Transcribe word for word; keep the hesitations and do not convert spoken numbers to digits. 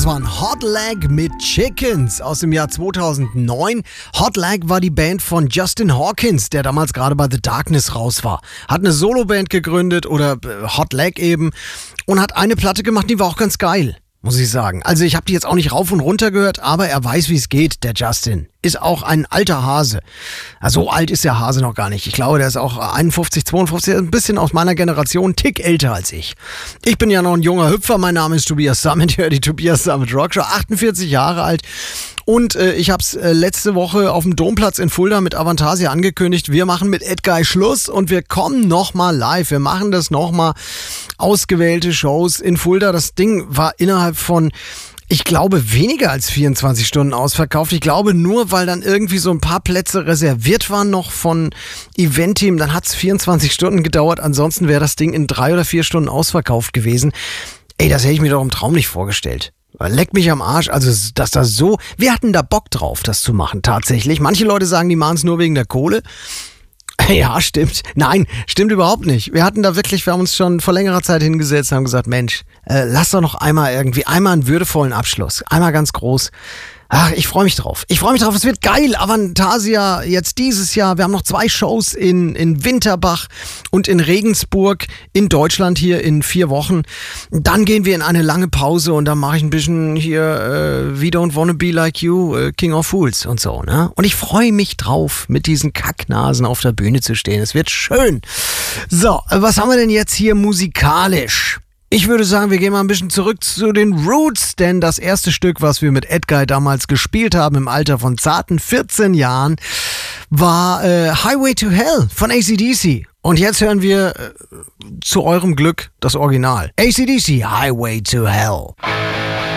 waren Hot Leg mit Chickens aus dem Jahr zweitausendneun. Hot Leg war die Band von Justin Hawkins, der damals gerade bei The Darkness raus war. Hat eine Soloband gegründet oder äh, Hot Leg eben und hat eine Platte gemacht, die war auch ganz geil, muss ich sagen. Also ich habe die jetzt auch nicht rauf und runter gehört, aber er weiß, wie es geht, der Justin. Ist auch ein alter Hase. Also so alt ist der Hase noch gar nicht. Ich glaube, der ist auch einundfünfzig, zweiundfünfzig, ein bisschen aus meiner Generation, ein Tick älter als ich. Ich bin ja noch ein junger Hüpfer, mein Name ist Tobias Sammet, ich höre die Tobias Sammet Rockshow, achtundvierzig Jahre alt. Und äh, ich habe es äh, letzte Woche auf dem Domplatz in Fulda mit Avantasia angekündigt, wir machen mit Edguy Schluss und wir kommen nochmal live. Wir machen das nochmal, ausgewählte Shows in Fulda. Das Ding war innerhalb von, ich glaube, weniger als vierundzwanzig Stunden ausverkauft. Ich glaube nur, weil dann irgendwie so ein paar Plätze reserviert waren noch von Event-Team. Dann hat es vierundzwanzig Stunden gedauert. Ansonsten wäre das Ding in drei oder vier Stunden ausverkauft gewesen. Ey, das hätte ich mir doch im Traum nicht vorgestellt. Leck mich am Arsch, also dass das so, wir hatten da Bock drauf, das zu machen, tatsächlich. Manche Leute sagen, die machen es nur wegen der Kohle. Ja, stimmt. Nein, stimmt überhaupt nicht. Wir hatten da wirklich, wir haben uns schon vor längerer Zeit hingesetzt und haben gesagt, Mensch, äh, lass doch noch einmal irgendwie, einmal einen würdevollen Abschluss, einmal ganz groß. Ach, ich freue mich drauf. Ich freue mich drauf, es wird geil. Avantasia jetzt dieses Jahr. Wir haben noch zwei Shows in, in Winterbach und in Regensburg in Deutschland hier in vier Wochen. Dann gehen wir in eine lange Pause und dann mache ich ein bisschen hier äh, We Don't Wanna Be Like You, äh, King of Fools und so, ne? Und ich freue mich drauf, mit diesen Kacknasen auf der Bühne zu stehen. Es wird schön. So, was haben wir denn jetzt hier musikalisch? Ich würde sagen, wir gehen mal ein bisschen zurück zu den Roots, denn das erste Stück, was wir mit Edguy damals gespielt haben, im Alter von zarten vierzehn Jahren, war äh, Highway to Hell von A C D C. Und jetzt hören wir äh, zu eurem Glück das Original. A C D C, Highway to Hell.